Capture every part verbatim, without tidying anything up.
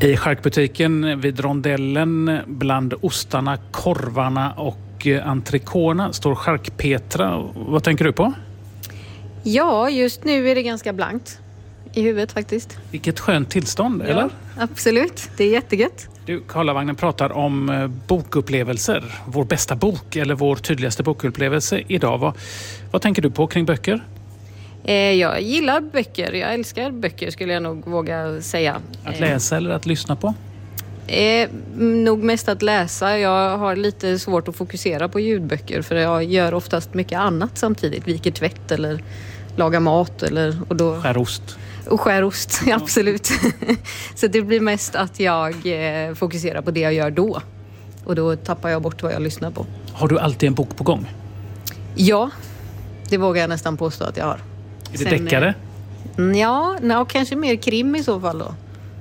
I charkbutiken vid rondellen bland ostarna, korvarna och entrecôterna står Charkpetra. Vad tänker du på? Ja, just nu är det ganska blankt i huvudet faktiskt. Vilket skönt tillstånd, ja, eller? Absolut, det är jättegött. Du, Karlavagnen pratar om bokupplevelser. Vår bästa bok eller vår tydligaste bokupplevelse idag. Vad, vad tänker du på kring böcker? Eh, jag gillar böcker. Jag älskar böcker skulle jag nog våga säga. Att läsa eller att lyssna på? Eh, nog mest att läsa. Jag har lite svårt att fokusera på ljudböcker för jag gör oftast mycket annat samtidigt. Viker tvätt eller lagar mat. Eller, och då... Skär ost. Och skär ost, ja. Absolut. Så det blir mest att jag eh, fokuserar på det jag gör då. Och då tappar jag bort vad jag lyssnar på. Har du alltid en bok på gång? Ja, det vågar jag nästan påstå att jag har. Är det Sen, deckare? Eh, ja, no, kanske mer krim i så fall då.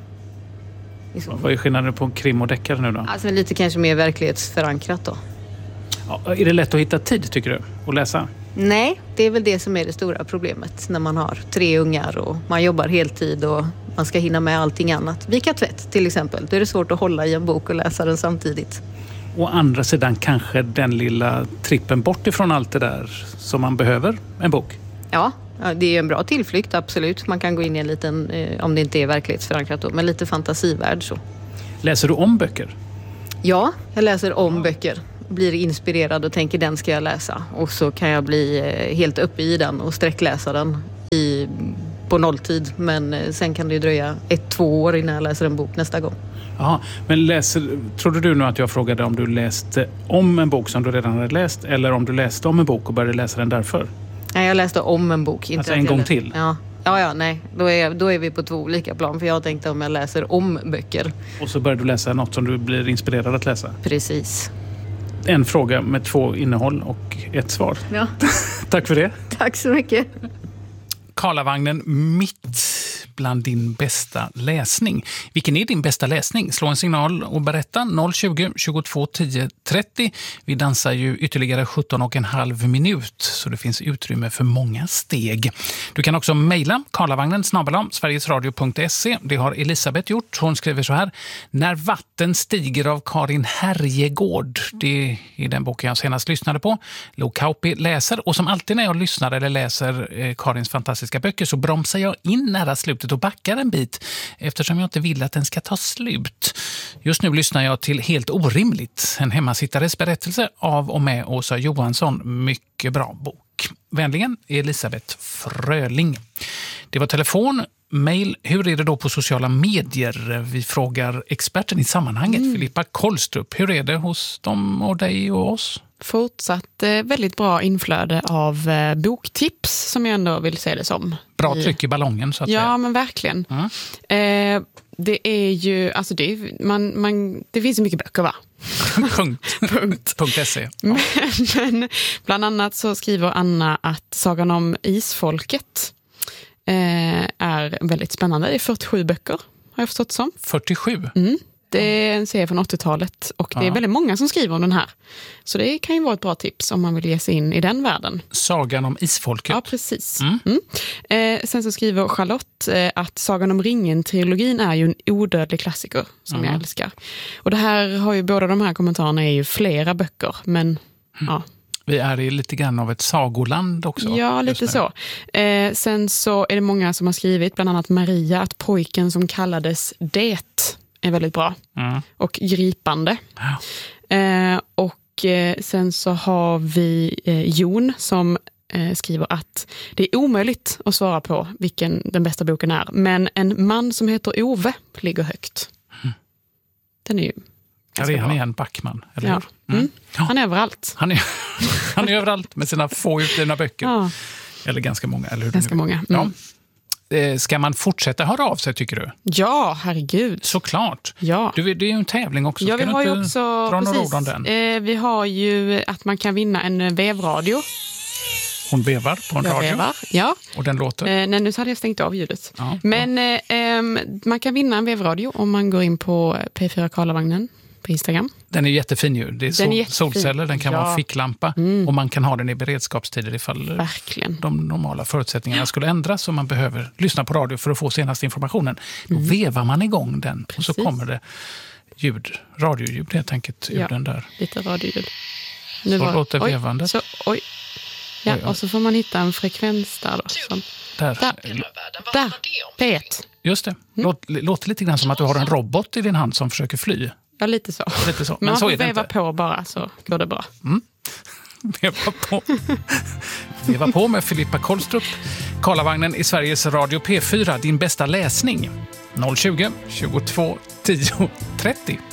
I så fall. Vad är skillnaden på krim och deckare nu då? Alltså lite kanske mer verklighetsförankrat då. Ja, är det lätt att hitta tid tycker du att läsa? Nej, det är väl det som är det stora problemet när man har tre ungar och man jobbar heltid och man ska hinna med allting annat. Vika tvätt till exempel, då är det svårt att hålla i en bok och läsa den samtidigt. Å andra sidan kanske den lilla trippen bort ifrån allt det där som man behöver, en bok. Ja, det är en bra tillflykt, absolut. Man kan gå in i en liten, om det inte är verklighetsförankrat då, men lite fantasivärld så. Läser du om böcker? Ja, jag läser om ja. böcker. Blir inspirerad och tänker den ska jag läsa. Och så kan jag bli helt uppe i den och sträckläsa den i, på nolltid. Men sen kan det ju dröja ett, två år innan jag läser en bok nästa gång. Ja, men läser, trodde du nu att jag frågade om du läste om en bok som du redan hade läst eller om du läste om en bok och började läsa den därför? Nej, jag läste om en bok. Inte alltså en gång läste. till? Ja. Ja, ja, nej. Då är, då är vi på två olika plan. För jag tänkte om jag läser om böcker. Och så börjar du läsa något som du blir inspirerad att läsa? Precis. En fråga med två innehåll och ett svar. Ja. Tack för det. Tack så mycket. Karlavagnen mitt bland din bästa läsning. Vilken är din bästa läsning? Slå en signal och berätta noll tjugo, tjugotvå, tio, trettio. Vi dansar ju ytterligare sjutton och en halv minut så det finns utrymme för många steg. Du kan också mejla karlavagnen snabel-a sverigesradio punkt se. Det har Elisabeth gjort. Hon skriver så här: När vatten stiger av Karin Härjegård. Det är den boken jag senast lyssnade på. Lo Kauppi läser och som alltid när jag lyssnar eller läser eh, Karins fantastiska böcker så bromsar jag in nära slutet och backar en bit eftersom jag inte vill att den ska ta slut. Just nu lyssnar jag till Helt orimligt, en hemmasittares berättelse av och med Åsa Johansson. Mycket bra bok. Vänligen Elisabeth Fröling. Det var telefon, mejl. Hur är det då på sociala medier? Vi frågar experten i sammanhanget, mm. Filippa Kollstrup. Hur är det hos dem och dig och oss? Fortsatt eh, väldigt bra inflöde av eh, boktips som jag ändå vill se det som. Bra tryck i ballongen så att Ja, säga. men verkligen. Mm. Eh, det är ju, alltså det, är, man, man, det finns ju mycket böcker va? Punkt. Punkt. Punkt se. Ja. Men, men bland annat så skriver Anna att Sagan om isfolket eh, är väldigt spännande. Det är fyrtiosju böcker, har jag förstått som. fyrtiosju? Mm. Det är en serie från åttiotalet och det är väldigt många som skriver om den här. Så det kan ju vara ett bra tips om man vill ge sig in i den världen. Sagan om isfolket. Ja, precis. Mm. Mm. Eh, sen så skriver Charlotte eh, att Sagan om ringen-trilogin är ju en odödlig klassiker som mm. jag älskar. Och det här har ju, båda de här kommentarerna är ju flera böcker, men mm. ja. Vi är i lite grann av ett sagoland också. Ja, lite så. Eh, sen så är det många som har skrivit, bland annat Maria, att pojken som kallades Det är väldigt bra mm. och gripande. Ja. Eh, och eh, sen så har vi eh, Jon som eh, skriver att det är omöjligt att svara på vilken den bästa boken är. Men En man som heter Ove ligger högt. Mm. Den är ju ganska bra. Han är en Backman, eller ja. hur? Mm. Mm. Ja. Han är överallt. Han är, han är överallt med sina få utgivna böcker. Ja. Eller ganska många, eller hur? Ganska många. Mm. Ja. Ska man fortsätta höra av sig, tycker du? Ja, herregud. Såklart. Ja. Du, det är ju en tävling också. Ja, vi Ska har du ju också, dra några precis, ord om den? Eh, vi har ju att man kan vinna en vevradio. Hon vevar på en jag radio. Vevar, ja. Och den låter? Eh, nej, nu hade jag stängt av ljudet. Ja, Men eh, man kan vinna en vevradio om man går in på P fyra Karlavagnen på Instagram. Den är jättefin ju. Det är, sol, är solceller, den kan ja. vara ficklampa mm. och man kan ha den i beredskapstider ifall Verkligen. de normala förutsättningarna skulle ändras och man behöver lyssna på radio för att få senaste informationen. Då mm. vevar man igång den Precis. Och så kommer det ljud, radioljud helt enkelt ur ja, den där. Lite radioljud. Nu så var, låter oj, vevandet. Så, oj. Ja, oj, oj. Och så får man hitta en frekvens där då. Som, där. Där. där. P ett. Just det. Låt, låter lite grann som att du har en robot i din hand som försöker fly. Ja, lite så. Lite så. Men, Men man så får är det veva inte. på bara så går det bra. Mm. Veva på. Veva på med Filippa Kolstrup. Karlavagnen i Sveriges Radio P fyra. Din bästa läsning. noll tjugo, tjugotvå, tio, trettio.